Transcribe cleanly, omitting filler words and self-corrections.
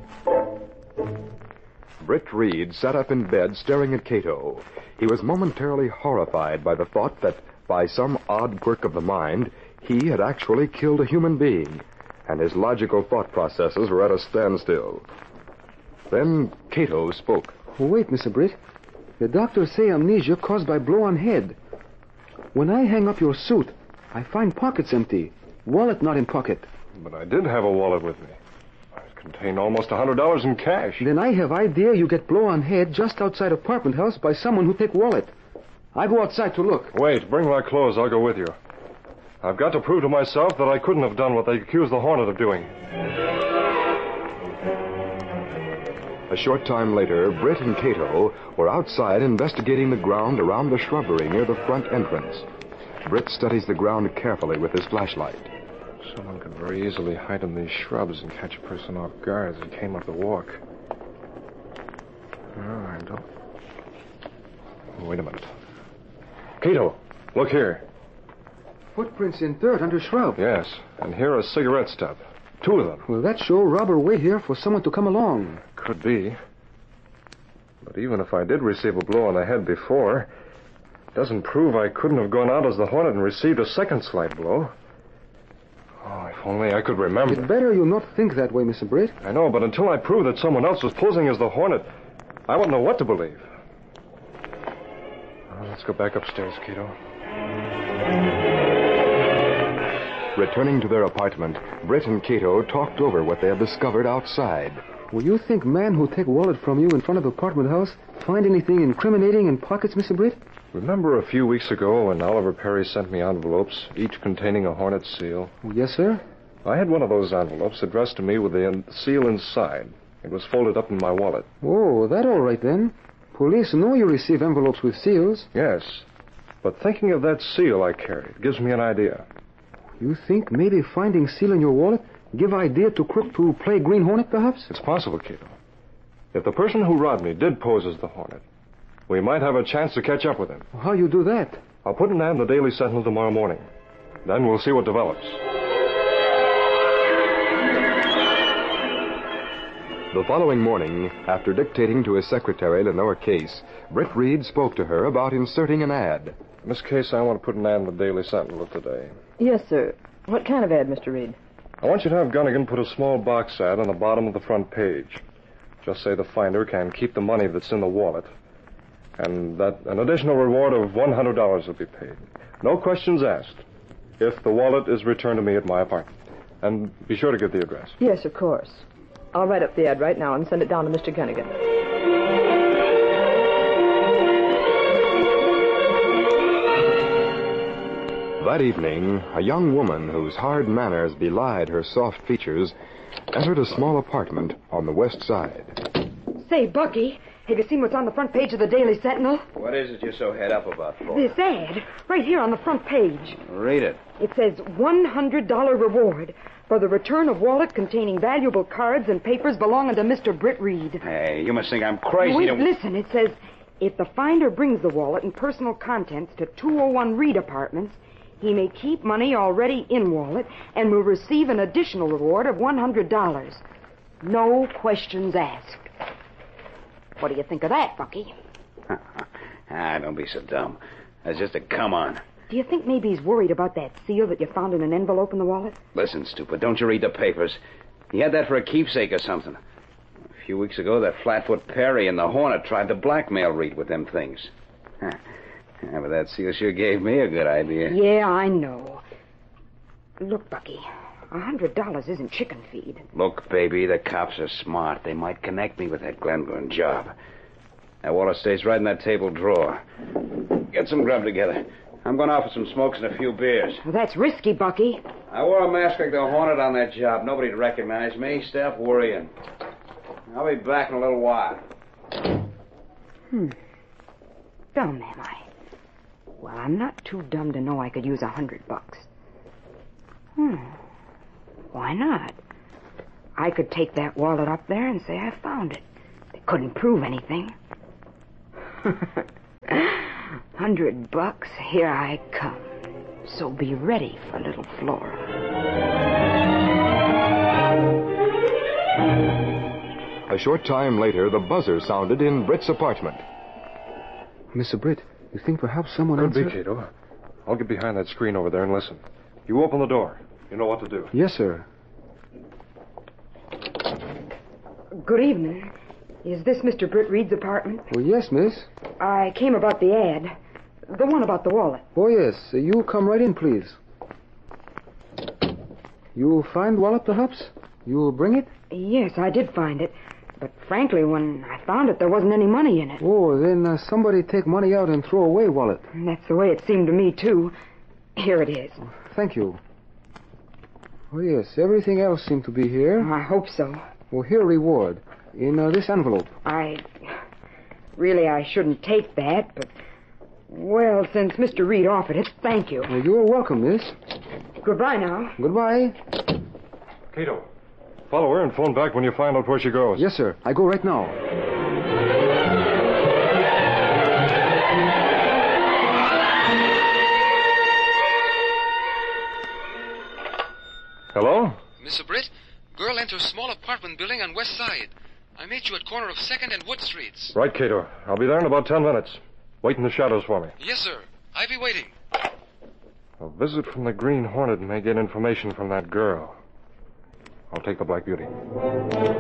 Britt Reed sat up in bed staring at Cato. He was momentarily horrified by the thought that, by some odd quirk of the mind, he had actually killed a human being, and his logical thought processes were at a standstill. Then Cato spoke. Wait, Mr. Britt. The doctors say amnesia caused by blow on head. When I hang up your suit, I find pockets empty. Wallet not in pocket. But I did have a wallet with me. It contained almost $100 in cash. Then I have idea you get blow on head just outside apartment house by someone who take wallet. I go outside to look. Wait, bring my clothes. I'll go with you. I've got to prove to myself that I couldn't have done what they accused the Hornet of doing. A short time later, Britt and Cato were outside investigating the ground around the shrubbery near the front entrance. Britt studies the ground carefully with his flashlight. Someone could very easily hide in these shrubs and catch a person off guard as he came up the walk. Oh, I don't... Wait a minute. Cato, look here. Footprints in dirt under shrub. Yes, and here are a cigarette stub. 2 of them. Well, that show robber wait here for someone to come along. Could be. But even if I did receive a blow on the head before, it doesn't prove I couldn't have gone out as the Hornet and received a second slight blow. Oh, if only I could remember. It's better you not think that way, Mr. Britt. I know, but until I prove that someone else was posing as the Hornet, I won't know what to believe. Well, let's go back upstairs, Cato. Returning to their apartment, Britt and Cato talked over what they had discovered outside. Will you think man who take wallet from you in front of apartment house find anything incriminating in pockets, Mr. Britt? Remember a few weeks ago when Oliver Perry sent me envelopes, each containing a Hornet seal? Yes, sir. I had one of those envelopes addressed to me with the seal inside. It was folded up in my wallet. Oh, that all right then. Police know you receive envelopes with seals. Yes, but thinking of that seal I carried gives me an idea. You think maybe finding seal in your wallet give idea to crook to play Green Hornet, perhaps? It's possible, Cato. If the person who robbed me did pose as the Hornet, we might have a chance to catch up with him. How you do that? I'll put an ad in the Daily Sentinel tomorrow morning. Then we'll see what develops. The following morning, after dictating to his secretary, Lenore Case, Britt Reed spoke to her about inserting an ad. Miss Case, I want to put an ad in the Daily Sentinel today. Yes, sir. What kind of ad, Mr. Reed? I want you to have Gunnigan put a small box ad on the bottom of the front page. Just say the finder can keep the money that's in the wallet, and that an additional reward of $100 will be paid. No questions asked. If the wallet is returned to me at my apartment. And be sure to give the address. Yes, of course. I'll write up the ad right now and send it down to Mr. Gunnigan. That evening, a young woman whose hard manners belied her soft features entered a small apartment on the west side. Say, Bucky, have you seen what's on the front page of the Daily Sentinel? What is it you're so head up about, for? This ad, right here on the front page. Read it. It says $100 reward for the return of wallet containing valuable cards and papers belonging to Mr. Britt Reed. Hey, you must think I'm crazy. Wait, listen, it says, if the finder brings the wallet and personal contents to 201 Reed Apartments, he may keep money already in wallet and will receive an additional reward of $100. No questions asked. What do you think of that, Bucky? Don't be so dumb. That's just a come on. Do you think maybe he's worried about that seal that you found in an envelope in the wallet? Listen, stupid, don't you read the papers. He had that for a keepsake or something. A few weeks ago, that Flatfoot Perry and the Hornet tried to blackmail Reed with them things. Yeah, but that seal sure gave me a good idea. Yeah, I know. Look, Bucky, $100 isn't chicken feed. Look, baby, the cops are smart. They might connect me with that Glenburn job. That wallet stays right in that table drawer. Get some grub together. I'm going out for some smokes and a few beers. Well, that's risky, Bucky. I wore a mask like the Hornet on that job. Nobody'd recognize me. Stop worrying. I'll be back in a little while. Dumb, am I? Well, I'm not too dumb to know I could use $100. Why not? I could take that wallet up there and say I found it. They couldn't prove anything. $100, here I come. So be ready for little Flora. A short time later, the buzzer sounded in Britt's apartment. Mr. Britt, you think perhaps someone Could be, answered? Cato. I'll get behind that screen over there and listen. You open the door. You know what to do. Yes, sir. Good evening. Is this Mr. Britt Reed's apartment? Oh, yes, miss. I came about the ad. The one about the wallet. Oh, yes. You come right in, please. You find wallet, perhaps? You bring it? Yes, I did find it. But frankly, when I found it, there wasn't any money in it. Oh, then somebody take money out and throw away wallet. And that's the way it seemed to me, too. Here it is. Thank you. Oh, yes. Everything else seemed to be here. I hope so. Oh, here, reward. In this envelope. Really, I shouldn't take that, but... Well, since Mr. Reed offered it, thank you. You're welcome, miss. Goodbye now. Goodbye. Cato, follow her and phone back when you find out where she goes. Yes, sir. I go right now. Hello? Mr. Britt, girl enters small apartment building on west side. I met you at corner of 2nd and Wood Streets. Right, Cato. I'll be there in about 10 minutes. Wait in the shadows for me. Yes, sir. I be waiting. A visit from the Green Hornet may get information from that girl. I'll take the Black Beauty.